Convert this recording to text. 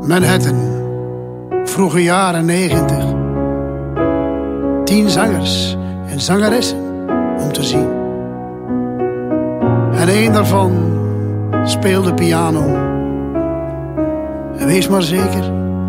Manhattan, vroege jaren 90. 10 zangers en zangeressen om te zien. En één daarvan speelde piano. En wees maar zeker,